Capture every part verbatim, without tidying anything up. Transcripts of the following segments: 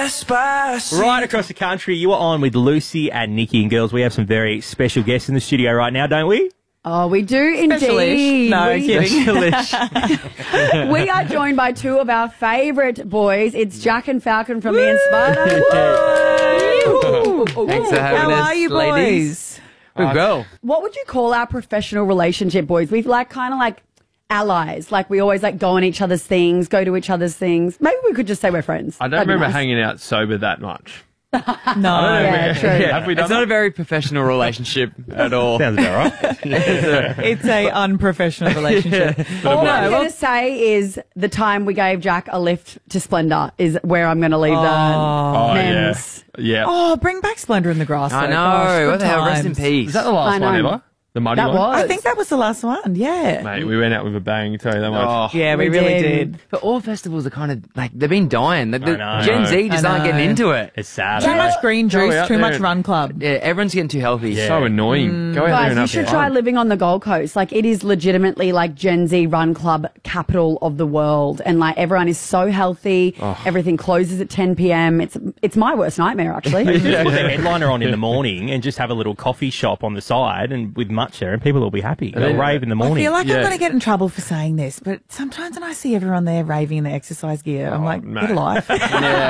Despacito. Right across the country, you are on with Lucy and Nikki. And girls, we have some very special guests in the studio right now, don't we? Oh, we do indeed. Special-ish. No, we, kidding. we are joined by two of our favourite boys. It's Jack and Falcon from the Inspire. Thanks for having How us, are you, ladies. boys? Good girl. What would you call our professional relationship, boys? We've like kind of like allies. Like we always like go on each other's things, go to each other's things. Maybe we could just say we're friends. I don't That'd be remember nice. hanging out sober that much. No. Yeah, true. Have we done It's not a very professional relationship at all. Sounds about right. It's a unprofessional relationship. All No, I'm well- going to say is the time we gave Jack a lift to Splendor is where I'm going to leave that. Oh, Mems. yeah. Yeah. Oh, bring back Splendor in the Grass. I though. know. Gosh, what good the hell? Rest in times. peace. Is that the I last one know. ever? The muddy That one? was. I think that was the last one. Yeah. Mate, we went out with a bang, tell you that much. Oh, Yeah, we, We really did. did. but all festivals are kind of like they've been dying. The, the I know. Gen Z just I aren't know. getting into it. It's sad. Too eh? much green Go juice, out too there much and- run club. Yeah, everyone's getting too healthy. Yeah. So annoying. Go out there Guys, and you have should fun. try living on the Gold Coast. Like, it is legitimately like Gen Z run club capital of the world, and like everyone is so healthy. Everything closes at ten p.m. It's it's my worst nightmare, actually. Just put the headliner on in the morning and just have a little coffee shop on the side and with Matcha, and people will be happy. They'll then- rave in the I morning. feel like Yeah. I'm going to get in trouble for saying this, but sometimes when I see everyone there raving in their exercise gear, I'm like, mate. get a life. Yeah.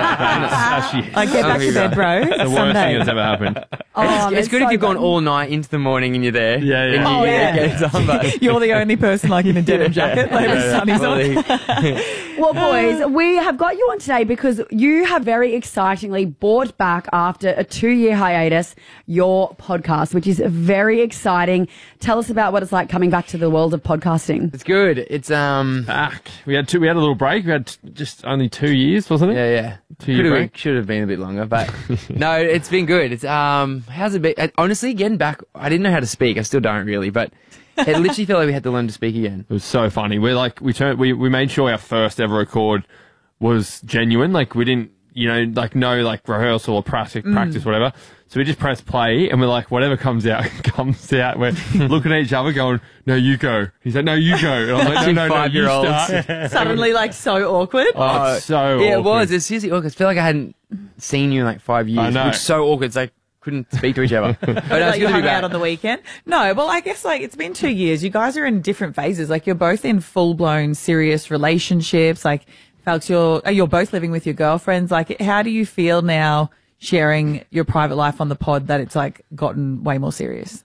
That's actually Like, get back to bed, bro. the It's worst Sunday. thing that's ever happened. Oh, it's that's good so if you've gone fun. all night into the morning and you're there. Yeah, yeah. And you Oh, yeah. yeah. get it done, but You're the only person like in a denim jacket, like the sun is on. Well, boys, we have got you on today because you have very excitingly brought back after a two-year hiatus your podcast, which is very exciting. Tell us about what it's like coming back to the world of podcasting. it's good. It's um Back. We had two. We had a little break. We had t- just only two years, wasn't it? yeah, yeah. Two year Could have break. should have been a bit longer, but no, it's been good. It's um how's it been? uh, Honestly, getting back, I didn't know how to speak. I still don't really, but it literally felt like we had to learn to speak again. It was so funny. We're like, we turned, we, we made sure our first ever record was genuine. Like, we didn't, you know, like, no, like, rehearsal or practice, practice, whatever. So we just press play and we're like, whatever comes out, comes out. We're looking at each other going, no, you go. He's like, no, you go. And I was like, no, Two no, no, you five-year-olds. start. Suddenly, like, so awkward. Oh, it's so Yeah, it awkward. was. It's seriously awkward. I feel like I hadn't seen you in like five years. I know. Which is so awkward. It's like couldn't speak to each other. But no, it's Like good you to be hung back. out on the weekend. No, well, I guess like it's been two years. You guys are in different phases. Like you're both in full blown serious relationships. Like, Falks, you're you're both living with your girlfriends. Like, how do you feel now sharing your private life on the pod that it's like gotten way more serious?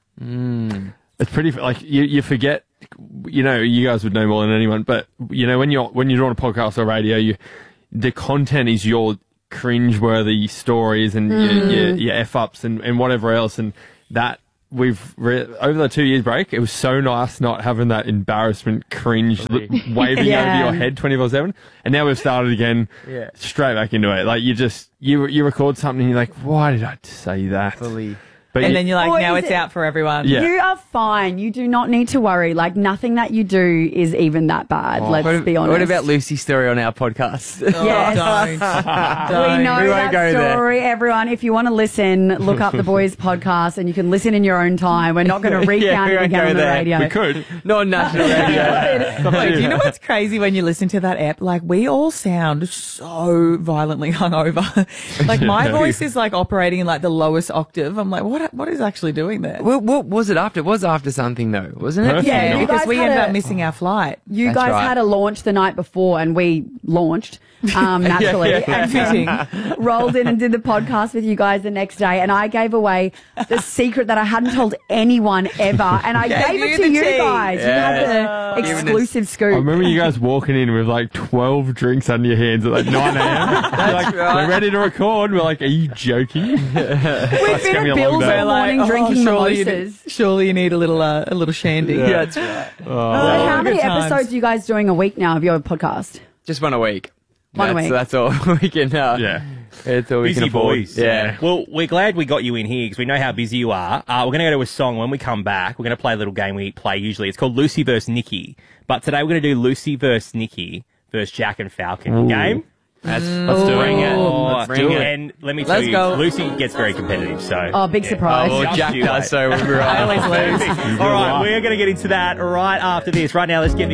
It's pretty like you. You forget. You know, you guys would know more than anyone. But you know, when you're when you're on a podcast or radio, you the content is your cringeworthy stories and your, your, your f ups and, and whatever else. And that we've re- over the two years break, it was so nice not having that embarrassment cringe li- waving Yeah. over your head twenty four seven. And now we've started again, Yeah. straight back into it. Like you just you you record something and you're like, why did I say that? Fully. But And you- then you're like, Or now is it's it- out for everyone. Yeah. You are fine. You do not need to worry. Like, nothing that you do is even that bad. Let's What, be honest. what about Lucy's story on our podcast? Yes. Don't. Don't. We know We won't that go there. story, everyone. If you want to listen, look up the Boys podcast and you can listen in your own time. We're not going to recount we it won't again go on the there. radio. we could. Not on national radio. Wait, do you know what's crazy when you listen to that app? Like, we all sound so violently hungover. Like, my voice is like operating in like the lowest octave. I'm like, what? What is actually doing there? Well, what was it after? It was after something though, wasn't it? Perfect. Yeah, Yeah, you because guys we had ended a- up missing our flight. You That's guys right. had a launch the night before and we launched um, naturally. yeah, and fitting. um, rolled in and did the podcast with you guys the next day. And I gave away the secret that I hadn't told anyone ever. And I Gave gave you it to the you tea. guys. Yeah. You had the Oh. exclusive I scoop. remember you guys walking in with like twelve drinks under your hands at like nine a.m. like, right. We're ready to record. We're like, are you joking? We've It's been gonna be at a long Bill's day. all morning oh, drinking surely you, mimosas. need, surely you need a little, uh, a little shandy. Yeah, that's right. So Oh. how many good times. episodes are you guys doing a week now of your podcast? Just one a week. One a that's, week. That's all we can. Uh, Yeah. It's all we Busy can afford. boys. Yeah. Well, we're glad we got you in here because we know how busy you are. Uh, we're going to go to a song. When we come back, we're going to play a little game we play usually. It's called Lucy versus Nikki. But today we're going to do Lucy versus Nikki versus Jack and Falcon. Game? That's, Let's do Bring it. it. Let's Bring do it. it. And let me tell Let's you, go. Lucy gets very competitive. So. Oh, big surprise. Oh, Just Jack you does wait. so. We're I always lose. All right, we're going to get into that right after this. Right now, let's get